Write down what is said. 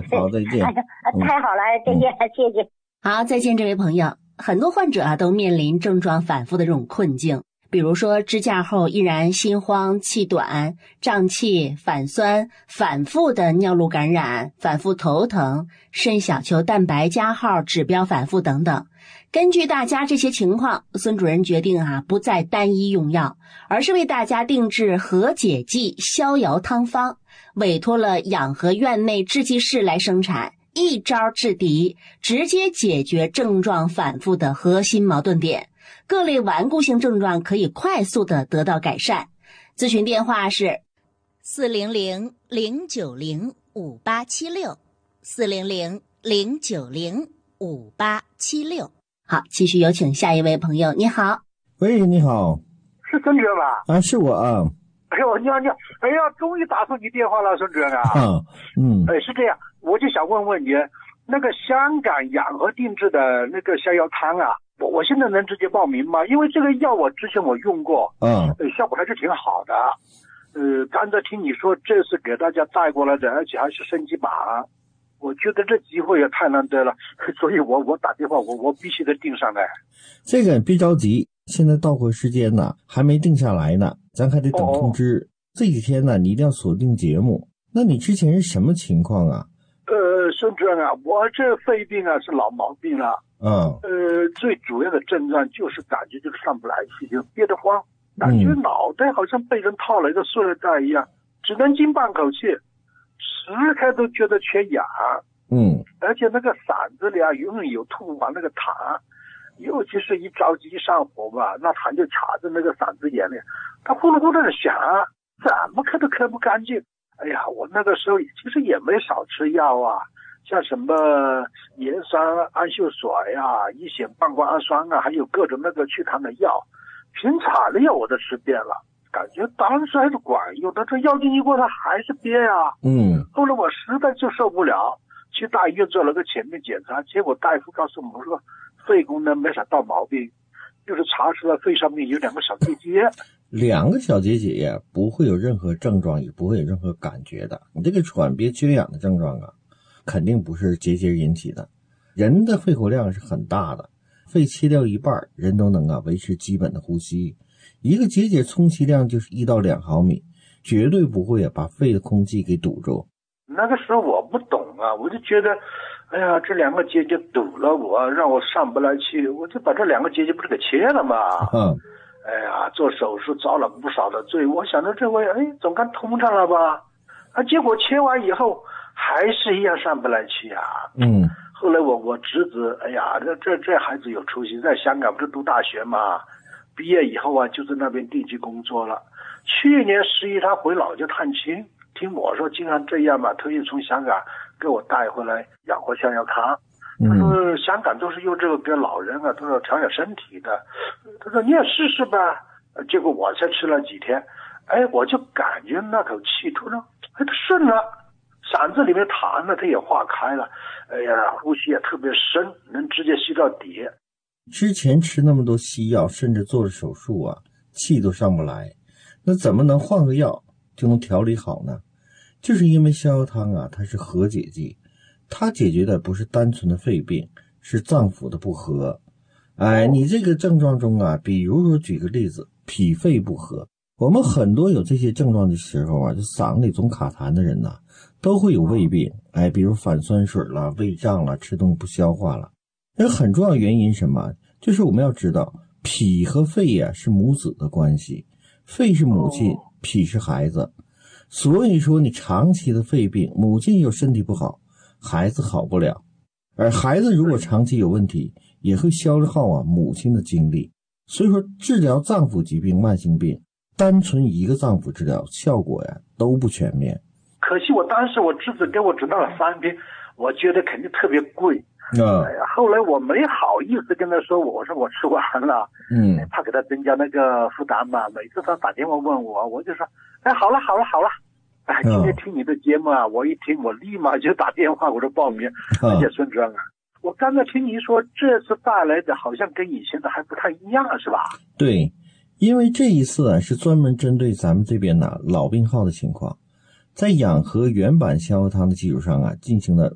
好，再见。 太好了，再见，谢谢。 好，再见，这位朋友。很多患者啊都面临症状反复的这种困境，比如说支架后依然心慌、气短、胀气、反酸、反复的尿路感染、反复头疼、肾小球蛋白加号指标反复等等。根据大家这些情况，孙主任决定不再单一用药，而是为大家定制和解剂逍遥汤方，委托了养和院内制剂室来生产，一招制敌，直接解决症状反复的核心矛盾点，各类顽固性症状可以快速的得到改善。咨询电话是400-090-5876，400-090-5876。好，继续有请下一位朋友。你好。 喂，你好。 是孙主任吧？ 是我啊。 哎呦，你好，哎呀，终于打通你电话了，孙主任啊。是这样，我就想问问你，那个香港养和定制的那个逍遥汤啊，我现在能直接报名吗？因为这个药我之前我用过，效果还是挺好的。刚才听你说这是给大家带过来的，而且还是升级版，我觉得这机会也太难得了，所以我打电话，我必须得定上来。 这个别着急，现在到货时间呢还没定下来呢，咱还得等通知。这几天呢你一定要锁定节目。那你之前是什么情况啊？ 孙主任啊，我这肺病啊是老毛病了。最主要的症状就是感觉就是上不来气，就憋得慌，感觉脑袋好像被人套了一个塑料袋一样，只能进半口气，时刻都觉得缺氧。而且那个嗓子里永远有吐完那个痰，尤其是一着急一上火吧，那痰就卡在那个嗓子眼里，它呼噜呼噜的响，怎么咳都咳不干净。哎呀，我那个时候其实也没少吃药啊，像什么盐酸氨溴水啊、乙酰半胱氨酸啊，还有各种那个祛痰的药，平常的药我都吃遍了，感觉当时还是管用，但这药劲一过它还是憋啊。后来我实在就受不了，去大医院做了个全面检查，结果大夫告诉我说肺功能没啥大毛病，就是查出了肺上面有2个小结节。 2个小结节呀，不会有任何症状，也不会有任何感觉的。你这个喘憋缺氧的症状啊，肯定不是结节引起的。人的肺活量是很大的，肺切掉一半，人都能维持基本的呼吸。一个结节充其量就是1到2毫米，绝对不会把肺的空气给堵住。 那个时候我不懂啊，我就觉得哎呀，这2个结节堵了我，让我上不来气，我就把这2个结节不是给切了吗？哎呀，做手术遭了不少的罪，我想着这回总该通畅了吧，结果切完以后还是一样上不来气啊。后来我侄子，哎呀，这孩子有出息，在香港不是读大学嘛，毕业以后就在那边定居工作了。去年11他回老家探亲，听我说竟然这样嘛，特意从香港给我带回来养活逍遥汤。他说香港都是用这个给老人都是调养身体的，他说你也试试吧。结果我才吃了几天，我就感觉那口气突然它顺了，嗓子里面痰呢它也化开了，哎呀，呼吸也特别深，能直接吸到底。 之前吃那么多西药，甚至做了手术气都上不来，那怎么能换个药就能调理好呢？就是因为逍遥汤它是和解剂，它解决的不是单纯的肺病，是脏腑的不和。你这个症状中比如说举个例子，脾肺不和，我们很多有这些症状的时候就嗓里总卡痰的人都会有胃病，比如反酸水了、胃胀了、吃东西不消化了。那很重要原因什么？就是我们要知道，脾和肺是母子的关系，肺是母亲，脾是孩子。所以说你长期的肺病，母亲又身体不好，孩子好不了，而孩子如果长期有问题，也会消耗母亲的精力。所以说治疗脏腑疾病、慢性病，单纯一个脏腑治疗效果都不全面。 可惜我当时我侄子给我指导了3瓶，我觉得肯定特别贵。后来我没好意思跟他说，我说我吃完了，怕给他增加那个负担嘛。每次他打电话问我，我就说好了。今天听你的节目我一听我立马就打电话我就报名。而且孙主任我刚才听您说这次带来的好像跟以前的还不太一样是吧？ 对，因为这一次是专门针对咱们这边老病号的情况，在养和原版逍遥汤的基础上进行了